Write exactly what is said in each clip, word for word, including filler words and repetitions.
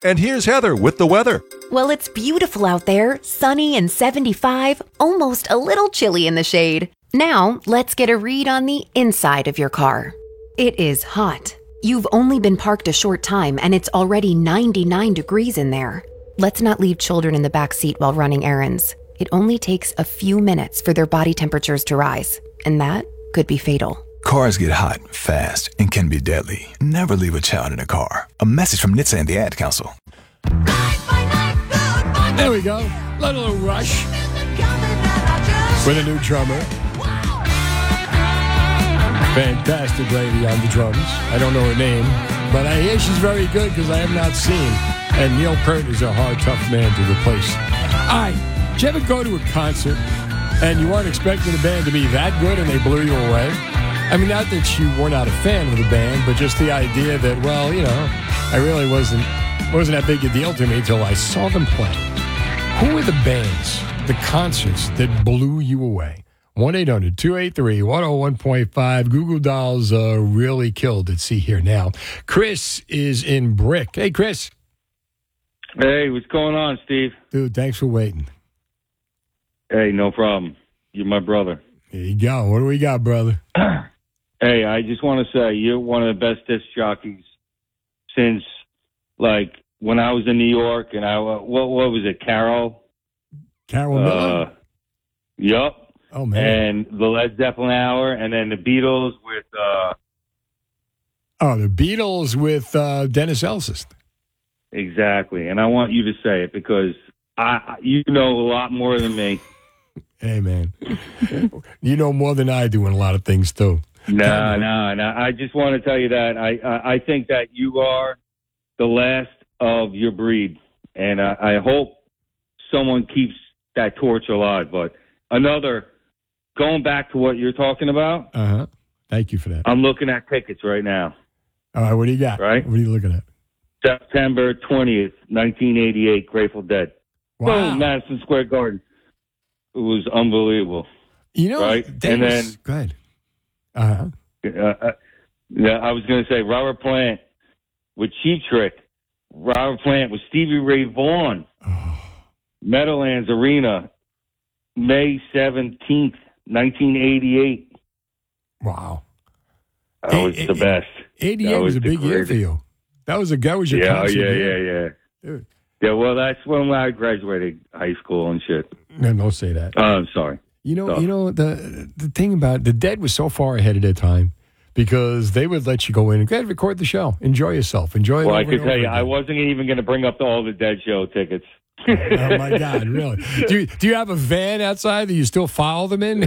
And here's Heather with the weather. Well, it's beautiful out there, sunny and seventy-five, almost a little chilly in the shade. Now, let's get a read on the inside of your car. It is hot. You've only been parked a short time and it's already ninety-nine degrees in there. Let's not leave children in the back seat while running errands. It only takes a few minutes for their body temperatures to rise, and that could be fatal. Cars get hot, fast, and can be deadly. Never leave a child in a car. A message from N H T S A and the Ad Council. There we go. Little Rush with a new drummer. Fantastic lady on the drums. I don't know her name, but I hear she's very good because I have not seen. And Neil Peart is a hard, tough man to replace. All right. Did you ever go to a concert and you weren't expecting the band to be that good and they blew you away? I mean, not that you were not a fan of the band, but just the idea that, well, you know, I really wasn't wasn't that big a deal to me until I saw them play. Who were the bands, the concerts that blew you away? one eight hundred two eight three one oh one point five. Google Dolls uh, really killed it. See here now. Chris is in Brick. Hey, Chris. Hey, what's going on, Steve? Dude, thanks for waiting. Hey, no problem. You're my brother. There you go. What do we got, brother? Hey, I just want to say you're one of the best disc jockeys since, like, when I was in New York and I, what, what was it, Carol? Carol Miller? Uh, yup. Oh, man. And the Led Zeppelin Hour, and then the Beatles with... Uh, oh, the Beatles with uh, Dennis Elsist. Exactly. And I want you to say it because I, you know a lot more than me. Hey, man. You know more than I do in a lot of things, too. No, no, no. I just want to tell you that I, I, I think that you are the last of your breed. And I, I hope someone keeps that torch alive. But another... Going back to what you're talking about. Uh-huh. Thank you for that. I'm looking at tickets right now. All right, what do you got? Right? What are you looking at? September twentieth, nineteen eighty-eight, Grateful Dead. Wow. Boom, Madison Square Garden. It was unbelievable. You know, right? and was, then... Go ahead. Uh-huh. Uh, uh, yeah, I was going to say Robert Plant with Cheap Trick. Robert Plant with Stevie Ray Vaughan. Oh. Meadowlands Arena, May seventeenth. nineteen eighty-eight. Wow. That was the best. eighty-eight was, was a big year for you. That was a that was your yeah, concert yeah, year. yeah, yeah. Dude. Yeah, well, that's when I graduated high school and shit. No, don't say that. Oh, I'm sorry. You know, so. you know the the thing about the Dead was so far ahead of their time because they would let you go in and go ahead, record the show, enjoy yourself, enjoy it. Well, over I could tell you, again. I wasn't even going to bring up all the Dead show tickets. Oh my God! Really? Do you, do you have a van outside that you still file them in? uh,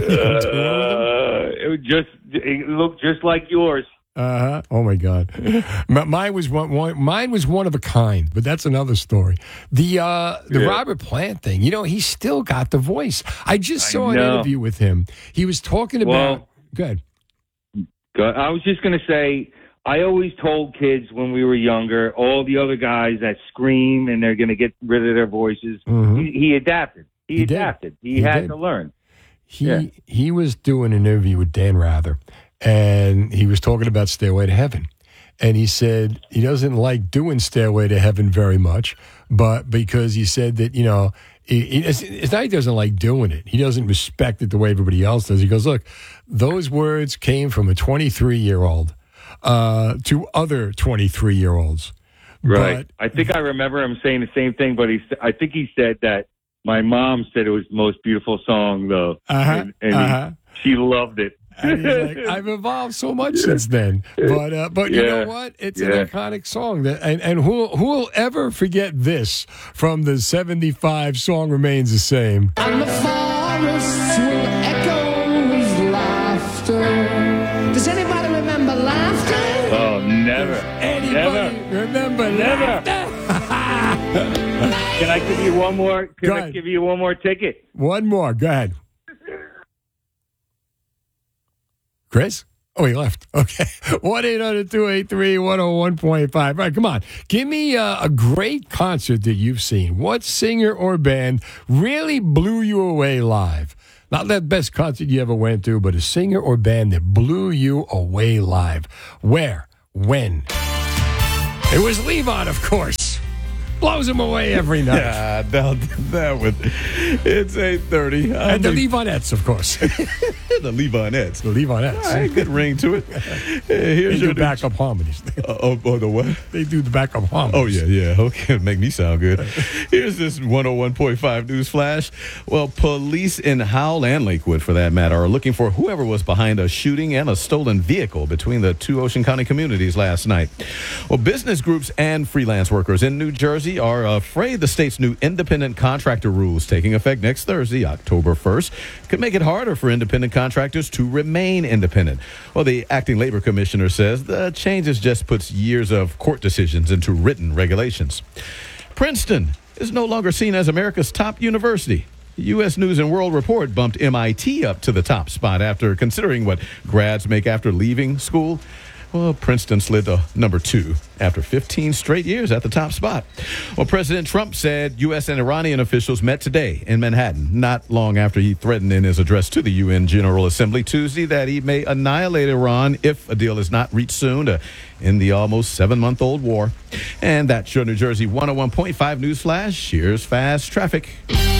it would just it looked just like yours. Uh huh. Oh my God! M- mine was one, one. Mine was one of a kind, but that's another story. The uh, the yeah. Robert Plant thing. You know, he still got the voice. I just saw I an know. interview with him. He was talking about. Well, good. Good. I was just going to say. I always told kids when we were younger, all the other guys that scream and they're going to get rid of their voices. Mm-hmm. He, he adapted. He, He adapted. did. He, He had did. to learn. He Yeah. he was doing an interview with Dan Rather, and he was talking about Stairway to Heaven. And he said he doesn't like doing Stairway to Heaven very much, but because he said that, you know, he, it's, it's not he doesn't like doing it. He doesn't respect it the way everybody else does. He goes, look, those words came from a twenty-three-year-old uh, to other twenty-three-year-olds. Right. But, I think I remember him saying the same thing, but he, I think he said that my mom said it was the most beautiful song, though. Uh-huh, and and uh-huh. he, she loved it. And he's like, I've evolved so much since then. But uh, but you Yeah. know what? It's Yeah. an iconic song. That and, and who who will ever forget this from the seventy-five song Remains the Same? And the forest will echo with laughter. Does anybody remember laughter? Oh, never. Anybody Never. remember Never. laughter? Can I give you one more? Can Go I ahead. give you one more ticket? One more. Go ahead. Chris? Oh, he left. Okay. one eight hundred two eight three one oh one point five. All right, come on. Give me uh, a great concert that you've seen. What singer or band really blew you away live? Not that best concert you ever went to, but a singer or band that blew you away live. Where? When? It was Levon, of course. blows them away every night. Yeah, that, that would. It's eight thirty. And the Levonettes, of course. The Levonettes. The Levonettes. All right, good ring to it. Hey, here's they your do backup harmonies. Uh, oh, oh, the what? They do the backup harmonies. Oh, yeah, yeah. Okay, make me sound good. Here's this one oh one point five news flash. Well, police in Howell and Lakewood, for that matter, are looking for whoever was behind a shooting and a stolen vehicle between the two Ocean County communities last night. Well, business groups and freelance workers in New Jersey are afraid the state's new independent contractor rules taking effect next Thursday, October first, could make it harder for independent contractors to remain independent. Well, the acting labor commissioner says the changes just puts years of court decisions into written regulations. Princeton is no longer seen as America's top university. The U S News and World Report bumped M I T up to the top spot after considering what grads make after leaving school. Well, Princeton slid to number two after fifteen straight years at the top spot. Well, President Trump said U S and Iranian officials met today in Manhattan, not long after he threatened in his address to the U N General Assembly Tuesday that he may annihilate Iran if a deal is not reached soon to end the almost seven-month-old war. And that's your New Jersey one oh one point five News Flash. Here's fast traffic.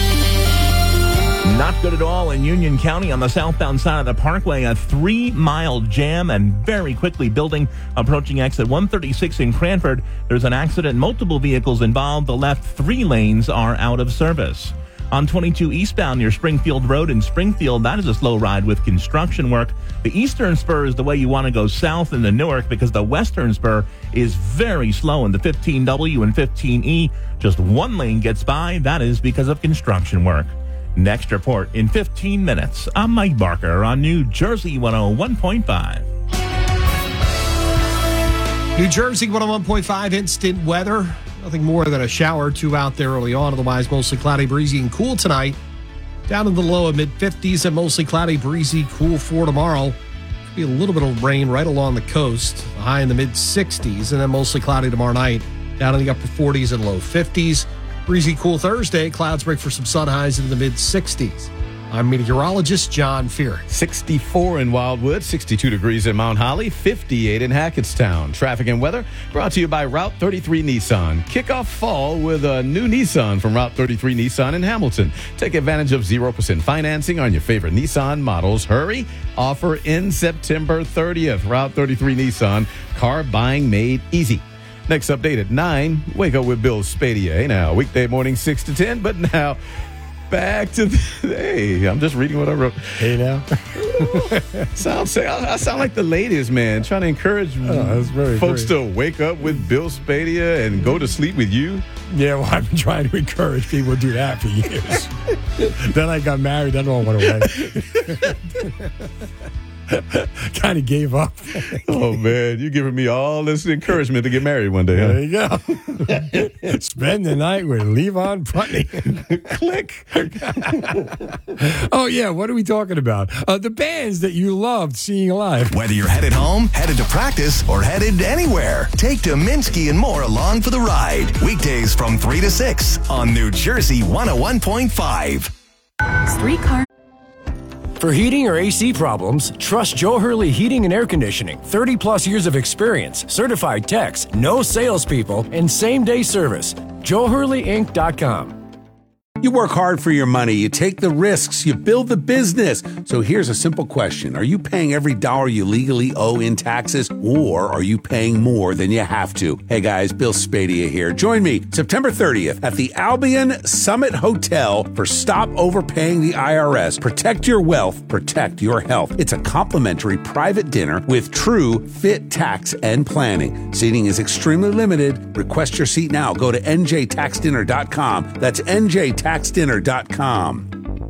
Not good at all in Union County on the southbound side of the Parkway. A three-mile jam and very quickly building approaching exit one thirty-six in Cranford. There's an accident, multiple vehicles involved. The left three lanes are out of service. On twenty-two eastbound near Springfield Road in Springfield, that is a slow ride with construction work. The eastern spur is the way you want to go south into Newark because the western spur is very slow in the fifteen W and fifteen E. Just one lane gets by. That is because of construction work. Next report in fifteen minutes. I'm Mike Barker on New Jersey one oh one point five. New Jersey one oh one point five instant weather. Nothing more than a shower or two out there early on. Otherwise, mostly cloudy, breezy, and cool tonight. Down in the low and mid-fifties and mostly cloudy, breezy, cool for tomorrow. Could be a little bit of rain right along the coast. A high in the mid-sixties and then mostly cloudy tomorrow night. Down in the upper forties and low fifties. Breezy, cool Thursday. Clouds break for some sun, highs in the mid-sixties. I'm meteorologist John Fearing. sixty-four in Wildwood, sixty-two degrees in Mount Holly, fifty-eight in Hackettstown. Traffic and weather brought to you by Route thirty-three Nissan. Kick off fall with a new Nissan from Route thirty-three Nissan in Hamilton. Take advantage of zero percent financing on your favorite Nissan models. Hurry. Offer in September thirtieth. Route thirty-three Nissan. Car buying made easy. Next update at nine, wake up with Bill Spadier. Now, weekday morning six to ten, but now back to the, hey, I'm just reading what I wrote. Hey, now. Sounds, I, I sound like the ladies, man, trying to encourage oh, very folks great. to wake up with Bill Spadia and go to sleep with you. Yeah, well, I've been trying to encourage people to do that for years. Then I got married, that all went away. Kind of gave up. Oh, man, you're giving me all this encouragement to get married one day, huh? There you go. Spend the night with Levon Putney. Click. Oh, yeah, what are we talking about? Uh, the bands that you loved seeing live. Whether you're headed home, headed to practice, or headed anywhere, take Dominski and more along for the ride. Weekdays from three to six on New Jersey one oh one point five. Streetcar. For heating or A C problems, trust Joe Hurley Heating and Air Conditioning. thirty plus years of experience, certified techs, no salespeople, and same-day service. Joe Hurley Inc dot com. You work hard for your money, you take the risks, you build the business. So here's a simple question. Are you paying every dollar you legally owe in taxes, or are you paying more than you have to? Hey guys, Bill Spadia here. Join me September thirtieth at the Albion Summit Hotel for Stop Overpaying the I R S. Protect your wealth, protect your health. It's a complimentary private dinner with true fit tax and planning. Seating is extremely limited. Request your seat now. Go to N J tax dinner dot com. That's N J tax dinner dot com.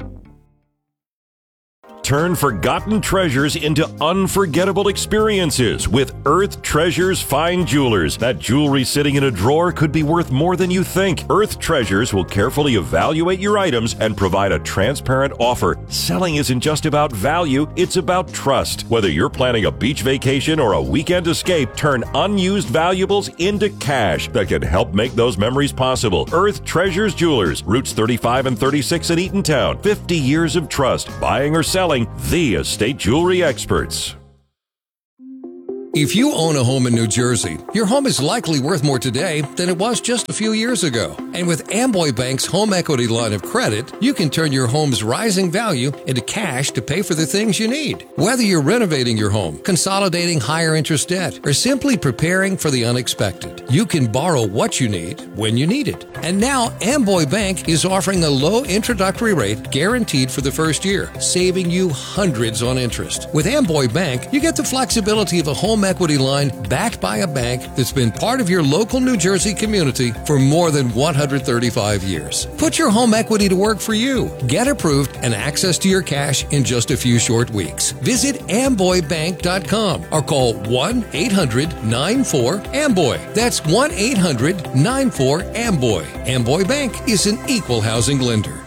Turn forgotten treasures into unforgettable experiences with Earth Treasures Fine Jewelers. That jewelry sitting in a drawer could be worth more than you think. Earth Treasures will carefully evaluate your items and provide a transparent offer. Selling isn't just about value, it's about trust. Whether you're planning a beach vacation or a weekend escape, turn unused valuables into cash that can help make those memories possible. Earth Treasures Jewelers, routes thirty-five and thirty-six in Eatontown. fifty years of trust. Buying or selling, the estate jewelry experts. If you own a home in New Jersey, your home is likely worth more today than it was just a few years ago. And with Amboy Bank's home equity line of credit, you can turn your home's rising value into cash to pay for the things you need. Whether you're renovating your home, consolidating higher interest debt, or simply preparing for the unexpected, you can borrow what you need when you need it. And now Amboy Bank is offering a low introductory rate guaranteed for the first year, saving you hundreds on interest. With Amboy Bank, you get the flexibility of a home equity line backed by a bank that's been part of your local New Jersey community for more than one hundred thirty-five years. Put your home equity to work for you. Get approved and access to your cash in just a few short weeks. Visit amboy bank dot com or call one eight hundred nine four amboy. That's one eight hundred nine four amboy. Amboy Bank is an equal housing lender.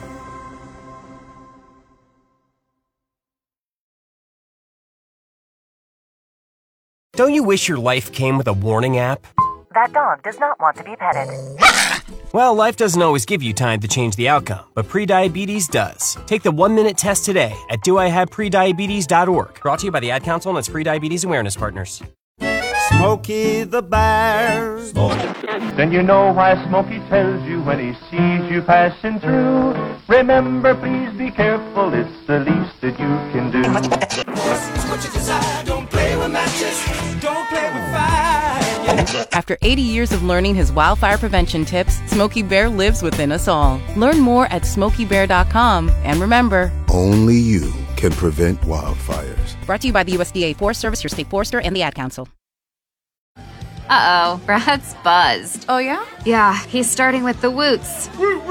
Don't you wish your life came with a warning app? That dog does not want to be petted. Well, life doesn't always give you time to change the outcome, but prediabetes does. Take the one-minute test today at do I have prediabetes dot org. Brought to you by the Ad Council and its Prediabetes Awareness Partners. Smokey the Bear. Then you know why Smokey tells you when he sees you passing through. Remember, please be careful, it's the least that you can do. What you desire, don't play with matches, don't play with fire. After eighty years of learning his wildfire prevention tips, Smokey Bear lives within us all. Learn more at smokey bear dot com. And remember, only you can prevent wildfires. Brought to you by the U S D A Forest Service, your state forester, and the Ad Council. Uh-oh, Brad's buzzed. Oh, yeah? Yeah, he's starting with the woots.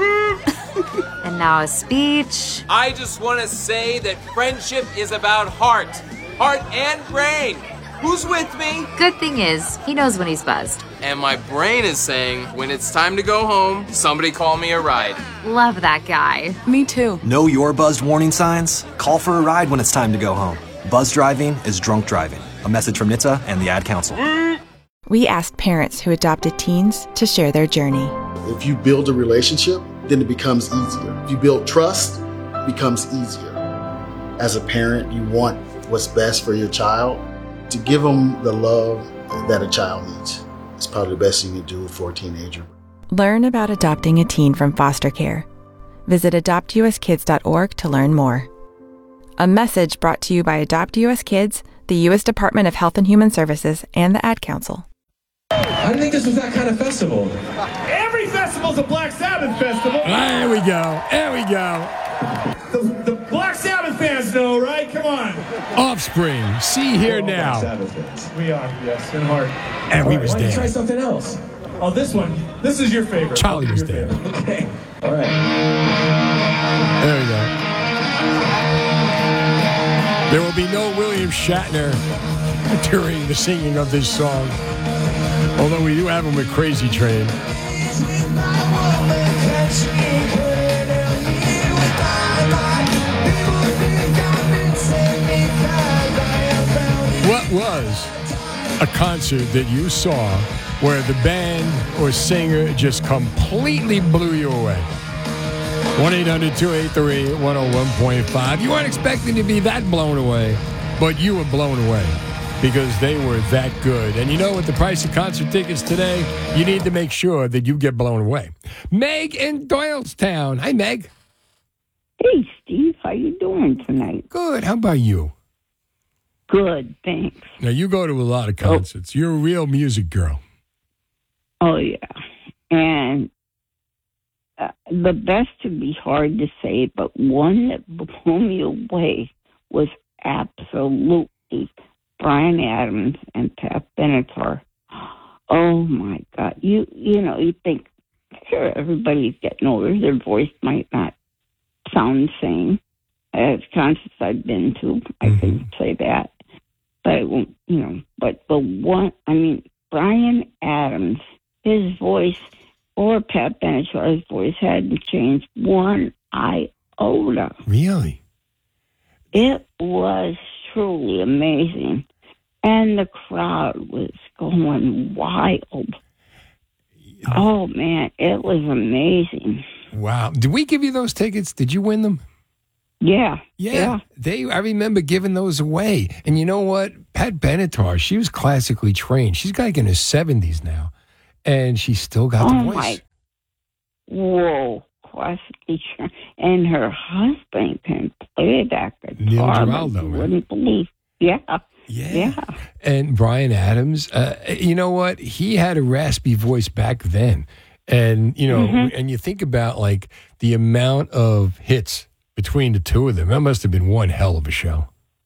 And now a speech. I just want to say that friendship is about heart. Heart and brain. Who's with me? Good thing is, he knows when he's buzzed. And my brain is saying, when it's time to go home, somebody call me a ride. Love that guy. Me too. Know your buzzed warning signs? Call for a ride when it's time to go home. Buzz driving is drunk driving. A message from N H T S A and the Ad Council. We asked parents who adopted teens to share their journey. If you build a relationship, then it becomes easier. If you build trust, it becomes easier. As a parent, you want what's best for your child. To give them the love that a child needs. It's probably the best thing you can do for a teenager. Learn about adopting a teen from foster care. Visit adopt u s kids dot org to learn more. A message brought to you by Adopt U S Kids, the U S Department of Health and Human Services, and the Ad Council. I didn't think this was that kind of festival. Every festival's a Black Sabbath festival. There we go. There we go. The, the Black Sabbath fans know, right? Come on. Offspring. See here oh, now. Black Sabbath fans. We are, yes, in heart. And we right, was why there. Don't you try something else? Oh, this one. This is your favorite. Charlie was there. Favorite. Okay. All right. There we go. There will be no William Shatner during the singing of this song. Although we do have him with Crazy Train. What was a concert that you saw where the band or singer just completely blew you away? one eight hundred two eight three one oh one point five. You weren't expecting to be that blown away, but you were blown away because they were that good. And you know, with the price of concert tickets today, you need to make sure that you get blown away. Meg in Doylestown. Hi, Meg. Hey, Steve. How you doing tonight? Good. How about you? Good, thanks. Now, you go to a lot of concerts. Oh. You're a real music girl. Oh, yeah. And uh, the best to be hard to say, but one that blew me away was absolutely Bryan Adams and Pat Benatar. Oh, my God. You, you know, you think, sure, everybody's getting older. Their voice might not sound the same. As concerts I've been to, I mm-hmm. can say that. But I won't, you know, but the one, I mean, Bryan Adams, his voice, or Pat Benatar's voice hadn't changed one iota. Really? It was truly amazing. And the crowd was going wild. Oh, man, it was amazing. Wow. Did we give you those tickets? Did you win them? Yeah, yeah. Yeah. They I remember giving those away. And you know what? Pat Benatar, she was classically trained. She's like in her seventies now, and she's still got oh the voice. My. Whoa, classically trained. And her husband can play that guitar. Neil Giraldo, you right? wouldn't believe. Yeah. Yeah. Yeah. And Bryan Adams, uh, you know what? He had a raspy voice back then. And, you know, Mm-hmm. and you think about like the amount of hits between the two of them. That must have been one hell of a show.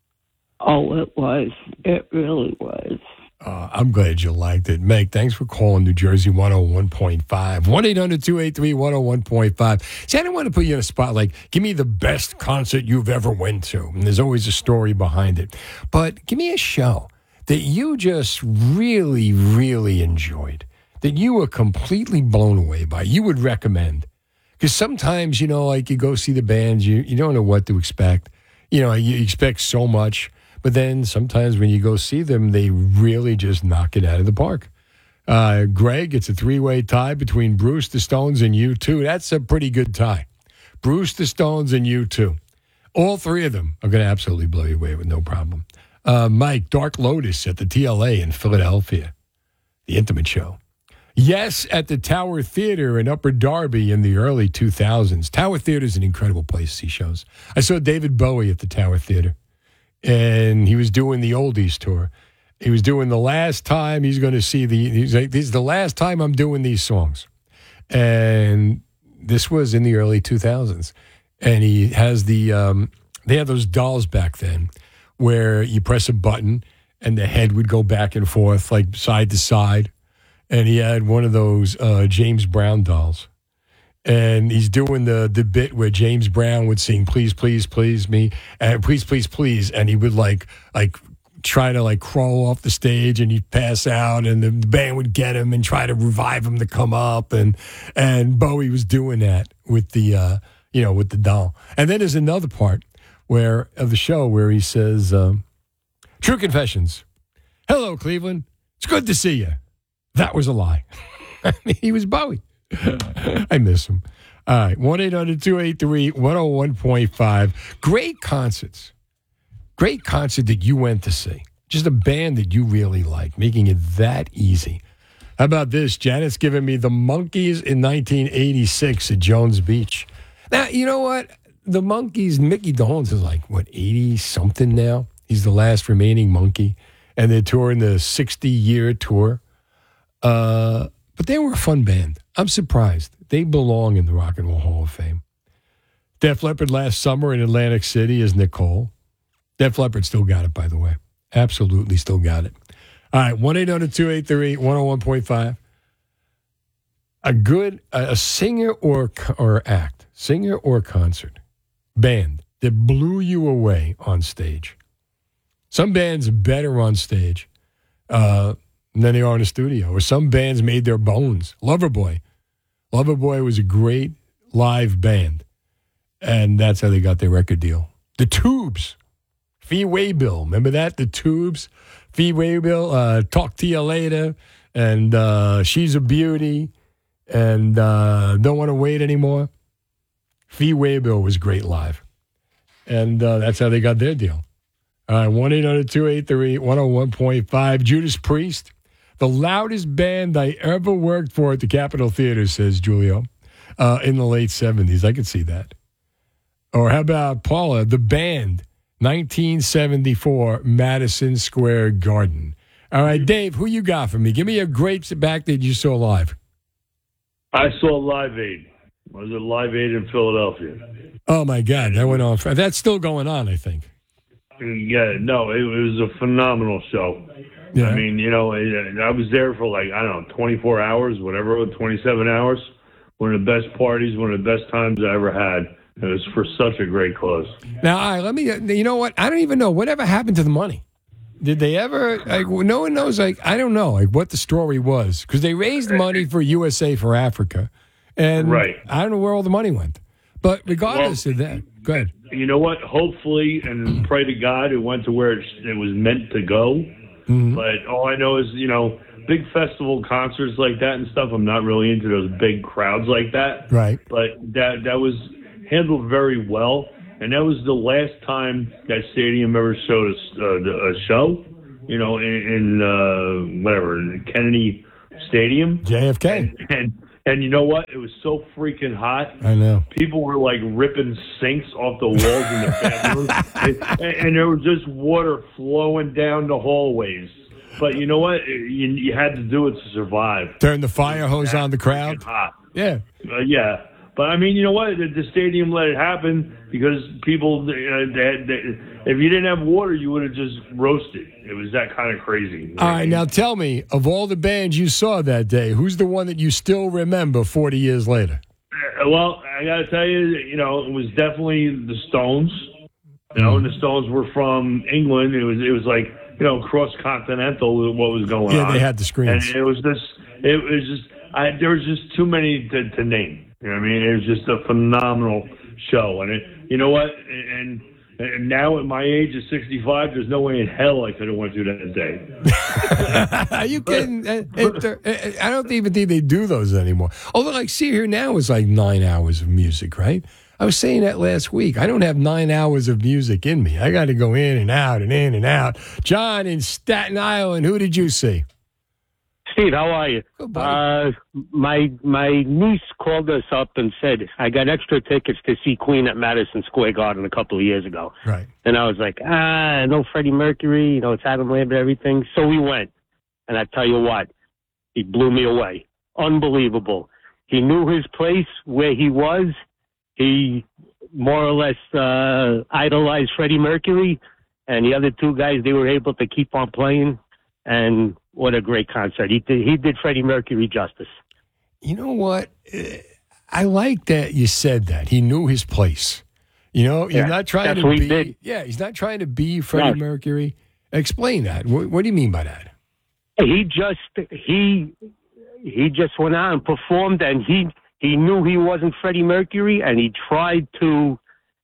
Oh, it was. It really was. Uh, I'm glad you liked it. Meg, thanks for calling New Jersey one oh one point five. one eight hundred two eight three one oh one point five. See, I didn't want to put you in a spot like, give me the best concert you've ever went to. And there's always a story behind it. But give me a show that you just really, really enjoyed, that you were completely blown away by, you would recommend. Because sometimes, you know, like you go see the bands, you, you don't know what to expect. You know, you expect so much. But then sometimes when you go see them, they really just knock it out of the park. Uh, Greg, it's a three-way tie between Bruce, the Stones, and U two. That's a pretty good tie. Bruce, the Stones, and U two. All three of them are going to absolutely blow you away with no problem. Uh, Mike, Dark Lotus at the T L A in Philadelphia, the Intimate Show. Yes, at the Tower Theater in Upper Darby in the early two thousands. Tower Theater is an incredible place to see shows. I saw David Bowie at the Tower Theater, and he was doing the oldies tour. He was doing the last time he's going to see the, he's like, this is the last time I'm doing these songs. And this was in the early two thousands. And he has the, um, they had those dolls back then where you press a button and the head would go back and forth, like side to side. And he had one of those uh, James Brown dolls. And he's doing the the bit where James Brown would sing, please, please, please me, and please, please, please. And he would like like try to like crawl off the stage and he'd pass out and the, the band would get him and try to revive him to come up. And and Bowie was doing that with the, uh, you know, with the doll. And then there's another part where of the show where he says, um, True Confessions. Hello, Cleveland. It's good to see you. That was a lie. I mean, he was Bowie. I miss him. All right, one eight hundred two eight three one oh one point five. Great concerts. Great concert that you went to see. Just a band that you really like, making it that easy. How about this? Janet's giving me the Monkees in nineteen eighty-six at Jones Beach. Now, you know what? The Monkees, Mickey Dolenz is like, what, eighty-something now? He's the last remaining Monkey. And they're touring the sixty-year tour. Uh, but they were a fun band. I'm surprised. They belong in the Rock and Roll Hall of Fame. Def Leppard last summer in Atlantic City is Nicole. Def Leppard still got it, by the way. Absolutely still got it. All right, one eight hundred two eight three one oh one point five. A good, a, a singer or or act, singer or concert, band that blew you away on stage. Some bands are better on stage uh, than they are in the studio, or some bands made their bones. Loverboy. Loverboy was a great live band, and that's how they got their record deal. The Tubes. Fee Waybill. Remember that? The Tubes. Fee Waybill. Uh, Talk to You Later. And uh, She's a Beauty. And uh, Don't Want to Wait Anymore. Fee Waybill was great live. And uh, that's how they got their deal. All right, one eight hundred two eight three one oh one point five. Judas Priest. The loudest band I ever worked for at the Capitol Theater, says Julio, uh, in the late seventies. I could see that. Or how about Paula, the band, nineteen seventy-four, Madison Square Garden. All right, Dave, who you got for me? Give me a great back that you saw live. I saw Live Aid. I was at Live Aid in Philadelphia. Oh, my God, that went on. For, that's still going on, I think. Yeah, no, it, it was a phenomenal show. Yeah. I mean, you know, I was there for like, I don't know, twenty-four hours, whatever, twenty-seven hours. One of the best parties, one of the best times I ever had. It was for such a great cause. Now, all right, let me, you know what? I don't even know. Whatever happened to the money? Did they ever, like, no one knows, like, I don't know, like, what the story was. Because they raised money for U S A for Africa. And right. I don't know where all the money went. But regardless well, of that, go ahead. You know what? Hopefully, and pray to God, it went to where it, it was meant to go. Mm-hmm. But all I know is, you know, big festival concerts like that and stuff, I'm not really into those big crowds like that. Right. But that that was handled very well. And that was the last time that stadium ever showed a, uh, a show. you know, in, in uh, whatever, Kennedy Stadium. J F K. And, and and you know what? It was so freaking hot. I know. People were like ripping sinks off the walls in the bathroom, and, and there was just water flowing down the hallways. But you know what? You, you had to do it to survive. Turn the fire hose on the crowd. Hot. Yeah. Uh, yeah. But, I mean, you know what? The, the stadium let it happen because people, uh, they, they, if you didn't have water, you would have just roasted. It was that kind of crazy. All right, now tell me, of all the bands you saw that day, who's the one that you still remember forty years later? Uh, well, I got to tell you, you know, it was definitely the Stones. You know, and the Stones were from England. It was, it was like, you know, cross-continental what was going yeah, on. Yeah, they had the screens. And it was just, it was just, I, there was just too many to, to name. You know what I mean? It was just a phenomenal show. And it, you know what? And, and now at my age of sixty-five, there's no way in hell I could have went through that day. Are you kidding? It, it, I don't even think they do those anymore. Although, like, see here now is like nine hours of music, right? I was saying that last week. I don't have nine hours of music in me. I got to go in and out and in and out. John in Staten Island, who did you see? Steve, how are you? Good, uh, my my niece called us up and said, I got extra tickets to see Queen at Madison Square Garden a couple of years ago. Right. And I was like, ah, no Freddie Mercury, you know, it's Adam Lambert, everything. So we went. And I tell you what, he blew me away. Unbelievable. He knew his place, where he was. He more or less uh, idolized Freddie Mercury. And the other two guys, they were able to keep on playing. And what a great concert. He did, he did Freddie Mercury justice. You know what? I like that you said that. He knew his place. You know, you're Yeah, not trying that's to what he be. did. Yeah, he's not trying to be Freddie No. Mercury. Explain that. What, what do you mean by that? He just he he just went out and performed, and he he knew he wasn't Freddie Mercury, and he tried to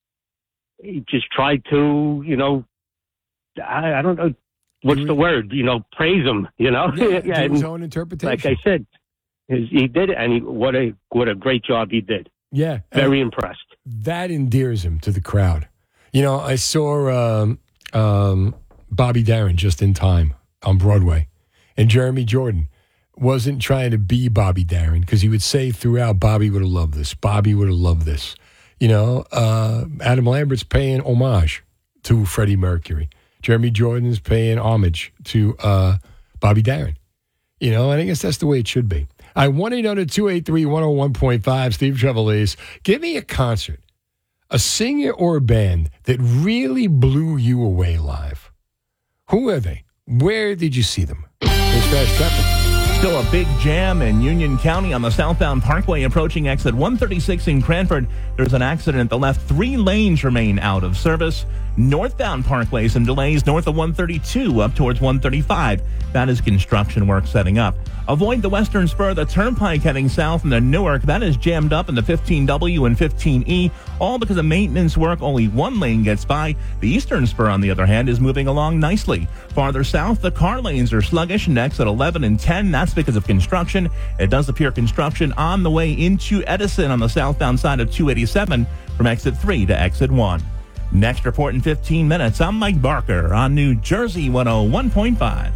he just tried to you know I, I don't know what's the word you know praise him you know Yeah, do and his own interpretation. like I said, his, he did it, and he, what a what a great job he did. Yeah, Very and impressed. That endears him to the crowd. You know, I saw um, um, Bobby Darin just in time on Broadway, and Jeremy Jordan wasn't trying to be Bobby Darin because he would say throughout, Bobby would have loved this. Bobby would have loved this. You know, uh, Adam Lambert's paying homage to Freddie Mercury. Jeremy Jordan's paying homage to uh, Bobby Darin. You know, and I guess that's the way it should be. I one eight hundred two eight three one oh one point five, Steve Trevelise. Give me a concert, a singer or a band that really blew you away live. Who are they? Where did you see them? It's Fast Traffic. Still a big jam in Union County on the southbound Parkway approaching exit one thirty-six in Cranford. There's an accident at the left. Three lanes remain out of service. Northbound Parkway, some delays north of one thirty-two up towards one thirty-five. That is construction work setting up. Avoid the western spur of the turnpike heading south into Newark. That is jammed up in the fifteen W and fifteen E, all because of maintenance work. Only one lane gets by. The eastern spur, on the other hand, is moving along nicely. Farther south, the car lanes are sluggish. Next at eleven and ten, that's because of construction. It does appear construction on the way into Edison on the southbound side of two eighty-seven from exit three to exit one. Next report in fifteen minutes. I'm Mike Barker on New Jersey one oh one point five.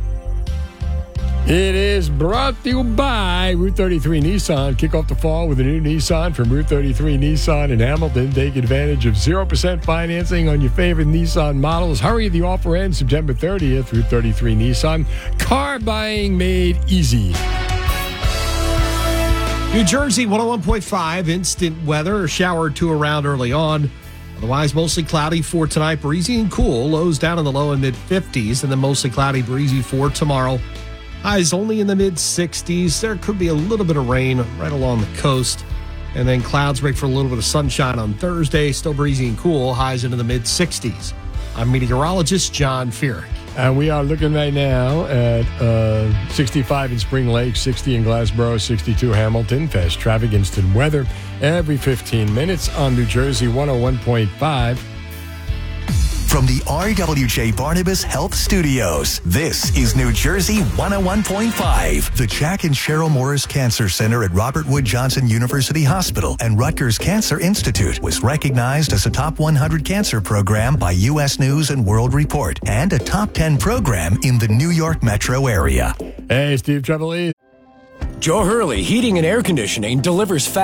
It is brought to you by Route thirty-three Nissan. Kick off the fall with a new Nissan from Route thirty-three Nissan in Hamilton. Take advantage of zero percent financing on your favorite Nissan models. Hurry, the offer ends September thirtieth. Route thirty-three Nissan. Car buying made easy. New Jersey one oh one point five. Instant weather. A shower or two around early on. Otherwise, mostly cloudy for tonight. Breezy and cool. Lows down in the low and mid fifties. And then mostly cloudy, breezy for tomorrow. Highs only in the mid sixties. There could be a little bit of rain right along the coast. And then clouds break for a little bit of sunshine on Thursday. Still breezy and cool. Highs into the mid sixties. I'm meteorologist John Feerick. And we are looking right now at uh, sixty-five in Spring Lake, sixty in Glassboro, sixty-two Hamilton. Fast traffic, instant weather every fifteen minutes on New Jersey one oh one point five. from the R W J Barnabas Health Studios, this is New Jersey one oh one point five. The Jack and Cheryl Morris Cancer Center at Robert Wood Johnson University Hospital and Rutgers Cancer Institute was recognized as a top one hundred cancer program by U S News and World Report and a top ten program in the New York metro area. Hey, Steve Trevelise. Joe Hurley Heating and Air Conditioning delivers fast